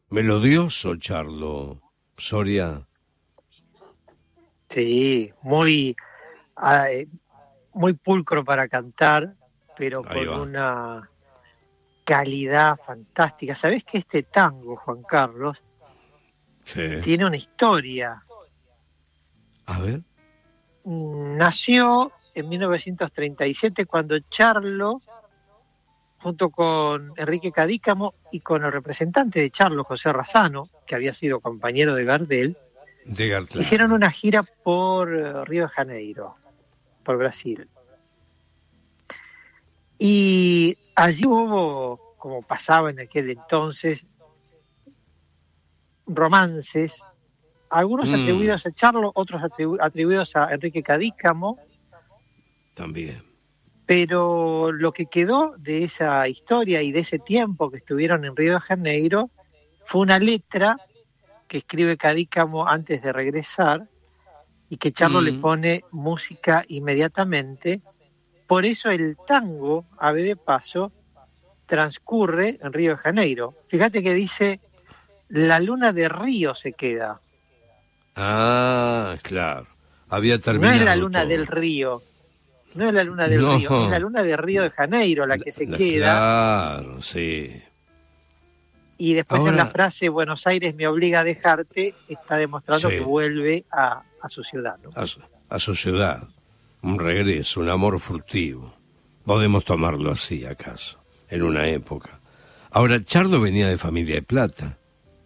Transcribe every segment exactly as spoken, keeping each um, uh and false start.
Melodioso, Charlo. Soria. Sí, muy, eh, muy pulcro para cantar, pero Ahí con va. una calidad fantástica. ¿Sabés que este tango, Juan Carlos, Sí. tiene una historia? A ver. Nació en mil novecientos treinta y siete cuando Charlo, junto con Enrique Cadícamo y con el representante de Charlo, José Razzano, que había sido compañero de Gardel, De Gartla. hicieron una gira por Río de Janeiro, por Brasil. Y allí hubo, como pasaba en aquel entonces, romances, algunos Mm. atribuidos a Charlo, otros atribu- atribuidos a Enrique Cadícamo, También. pero lo que quedó de esa historia y de ese tiempo que estuvieron en Río de Janeiro fue una letra que escribe Cadícamo antes de regresar y que Charlo Mm. le pone música inmediatamente. Por eso el tango, ave de paso, transcurre en Río de Janeiro. Fíjate que dice, la luna de Río se queda. Ah, claro. Había No terminado es la luna todo. del río, no es la luna del No. río, es la luna de Río de Janeiro la que se La- queda. Claro, sí. Y después Ahora- en la frase Buenos Aires me obliga a dejarte, está demostrando Sí. que vuelve a, a su ciudad, ¿no? A su, a su ciudad. Un regreso, un amor furtivo. Podemos tomarlo así, acaso, en una época. Ahora, Charlo venía de familia de plata.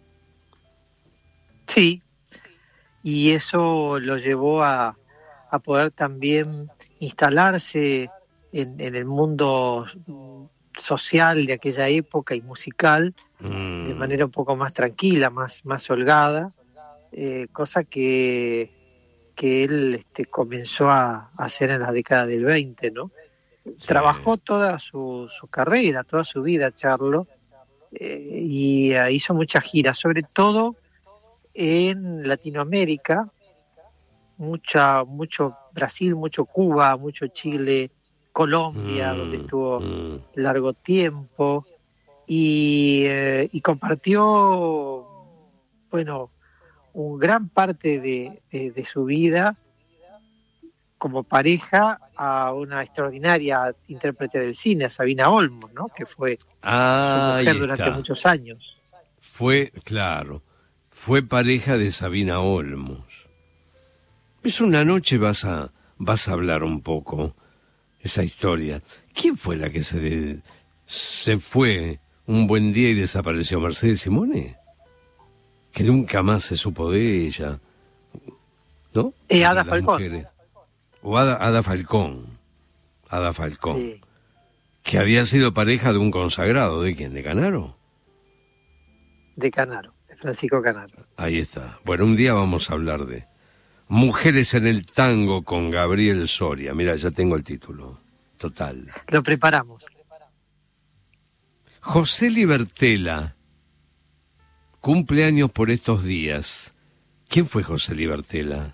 Sí, y eso lo llevó a, a poder también instalarse en, en el mundo social de aquella época y musical Mm. de manera un poco más tranquila, más, más holgada, eh, cosa que, que él este, comenzó a, a hacer en la década del veinte, ¿no? Sí. Trabajó toda su, su carrera, toda su vida, Charlo, eh, y eh, hizo muchas giras, sobre todo en Latinoamérica, mucha, mucho Brasil, mucho Cuba, mucho Chile, Colombia, Mm, donde estuvo mm. largo tiempo, y, eh, y compartió, bueno, un gran parte de, de, de su vida como pareja a una extraordinaria intérprete del cine, a Sabina Olmos, ¿no? Que fue Ah, su ahí mujer durante está. muchos años. Fue, claro, fue pareja de Sabina Olmos. Es una noche vas a, vas a hablar un poco esa historia. ¿Quién fue la que se, de- se fue un buen día y desapareció? ¿Mercedes Simone? Que nunca más se supo de ella, ¿no? Eh, Ada Las Falcón. mujeres. O Ada, Ada Falcón. Ada Falcón. Sí. Que había sido pareja de un consagrado. ¿De quién? ¿De Canaro? De Canaro, de Francisco Canaro. Ahí está. Bueno, un día vamos a hablar de Mujeres en el Tango con Gabriel Soria. Mira, ya tengo el título. Total. Lo preparamos. José Libertela cumple años por estos días. ¿Quién fue José Libertela?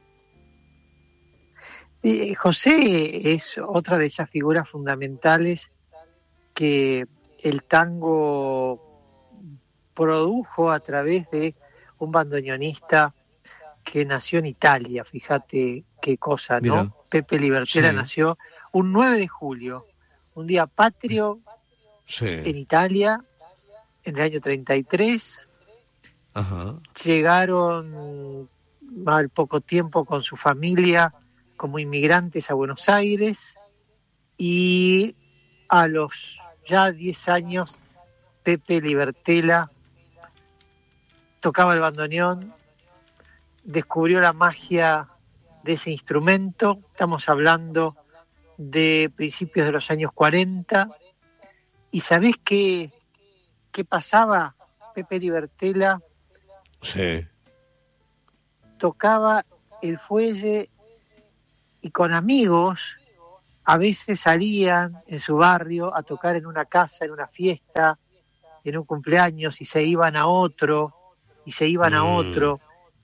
Eh, José es otra de esas figuras fundamentales que el tango produjo a través de un bandoneonista que nació en Italia. Fíjate qué cosa, ¿no? Mira. Pepe Libertela Sí. nació un nueve de julio, un día patrio en Sí. Italia, en el año treinta y tres. Ajá. Llegaron al poco tiempo con su familia como inmigrantes a Buenos Aires, y a los ya diez años Pepe Libertela tocaba el bandoneón, descubrió la magia de ese instrumento. Estamos hablando de principios de los años cuarenta, y ¿sabés qué, qué pasaba? Pepe Libertela Sí. tocaba el fuelle y con amigos a veces salían en su barrio a tocar en una casa, en una fiesta, en un cumpleaños, y se iban a otro, y se iban a Mm. otro,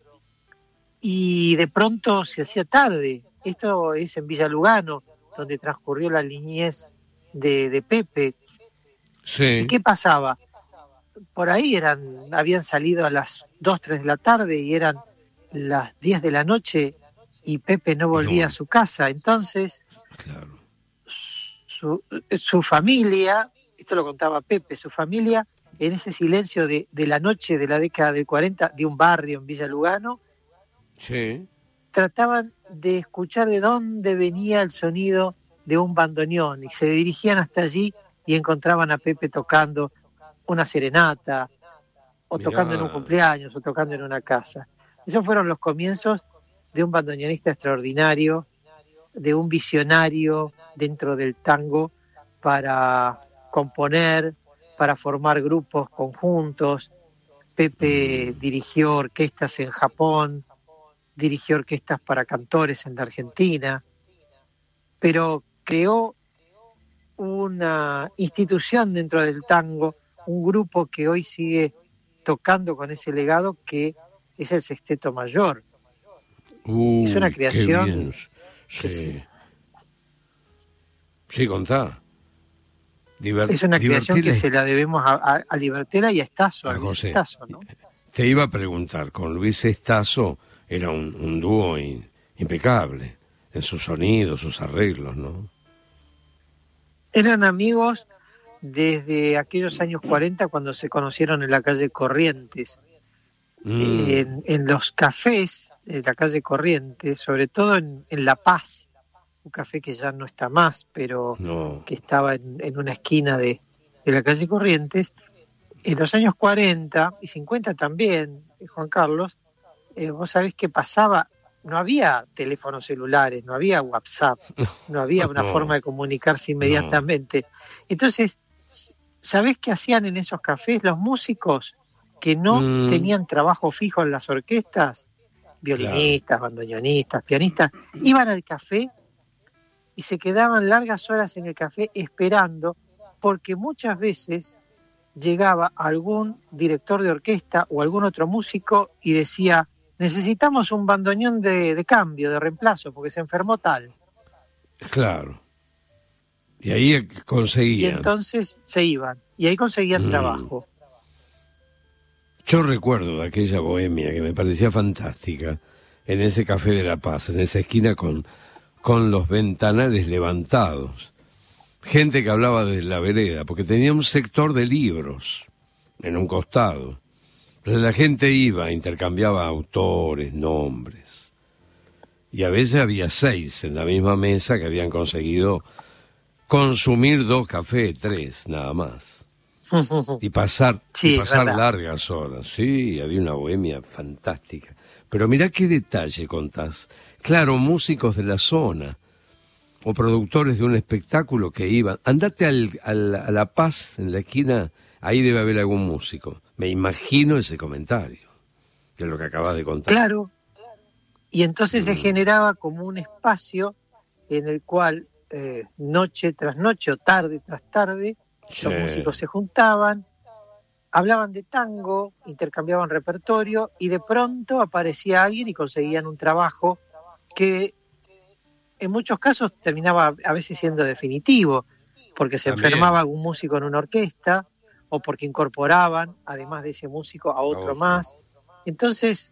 y de pronto se hacía tarde. Esto es en Villa Lugano, donde transcurrió la niñez de, de Pepe. ¿Y Sí. qué pasaba? por ahí eran, habían salido a las dos, tres de la tarde y eran las diez de la noche y Pepe no volvía No. a su casa. Entonces, Claro. su, su familia, esto lo contaba Pepe, su familia, en ese silencio de, de la noche de la década del cuarenta, de un barrio en Villa Lugano, Sí. trataban de escuchar de dónde venía el sonido de un bandoneón y se dirigían hasta allí y encontraban a Pepe tocando una serenata, o Mirá. tocando en un cumpleaños, o tocando en una casa. Esos fueron los comienzos de un bandoneonista extraordinario, de un visionario dentro del tango para componer, para formar grupos conjuntos. Pepe Mm. dirigió orquestas en Japón, dirigió orquestas para cantores en la Argentina, pero creó una institución dentro del tango, un grupo que hoy sigue tocando con ese legado, que es el Sexteto Mayor. Uy, Es una qué creación bien. que Sí. se- Sí, contá. Diver- es una creación que divertirle se la debemos a, a, a Libertela y a Estazo, a a Luis José. Estazo, ¿no? Te iba a preguntar, con Luis Estazo era un, un dúo in- impecable en sus sonidos, sus arreglos, ¿no? Eran amigos desde aquellos años cuarenta, cuando se conocieron en la calle Corrientes. Mm, En, en los cafés de la calle Corrientes, sobre todo en, en La Paz, un café que ya no está más, pero no, que estaba en, en una esquina de, de la calle Corrientes. En los años cuarenta y cincuenta también, eh, Juan Carlos, eh, vos sabés que pasaba, no había teléfonos celulares, no había WhatsApp, no había una no, forma de comunicarse no. inmediatamente. Entonces, ¿sabés qué hacían en esos cafés los músicos que no Mm, tenían trabajo fijo en las orquestas? Violinistas, bandoneonistas, pianistas, iban al café y se quedaban largas horas en el café esperando, porque muchas veces llegaba algún director de orquesta o algún otro músico y decía: necesitamos un bandoneón de, de cambio, de reemplazo, porque se enfermó tal. claro. Y ahí Y conseguían. entonces se iban, y ahí conseguían Mm. trabajo. Yo recuerdo de aquella bohemia que me parecía fantástica, en ese Café de La Paz, en esa esquina con, con los ventanales levantados. Gente que hablaba de la vereda, porque tenía un sector de libros en un costado. Entonces la gente iba, intercambiaba autores, nombres. Y a veces había seis en la misma mesa que habían conseguido consumir dos cafés, tres, nada más. Y pasar, Sí, y es pasar verdad. largas horas. Sí, había una bohemia fantástica. Pero mirá qué detalle contás. Claro, músicos de la zona o productores de un espectáculo que iban. Andate al, al- a La Paz, en la esquina, ahí debe haber algún músico. Me imagino ese comentario, que es lo que acabas de contar. Claro, y entonces se Mm. generaba como un espacio en el cual eh, noche tras noche o tarde tras tarde Sí. los músicos se juntaban, hablaban de tango, intercambiaban repertorio y de pronto aparecía alguien y conseguían un trabajo que en muchos casos terminaba a veces siendo definitivo, porque se También. enfermaba algún músico en una orquesta o porque incorporaban, además de ese músico, a otro otro. más. Entonces,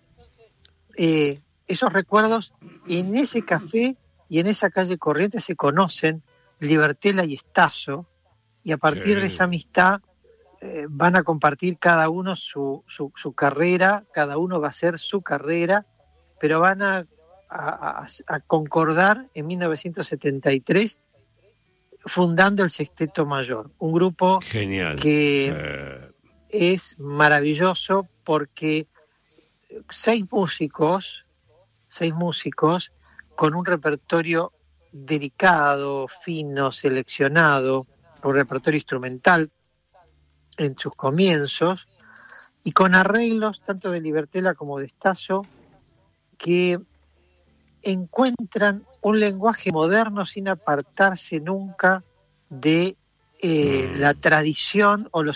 eh, esos recuerdos en ese café y en esa calle Corrientes se conocen Libertela y Estazo, y a partir Sí. de esa amistad eh, van a compartir cada uno su, su, su carrera, cada uno va a hacer su carrera, pero van a, a, a- a concordar en mil novecientos setenta y tres fundando el Sexteto Mayor, un grupo Genial. que Sí. es maravilloso porque seis músicos, seis músicos con un repertorio dedicado, fino, seleccionado, un repertorio instrumental en sus comienzos, y con arreglos tanto de Libertela como de Estazo, que encuentran un lenguaje moderno sin apartarse nunca de eh, Mm. la tradición o los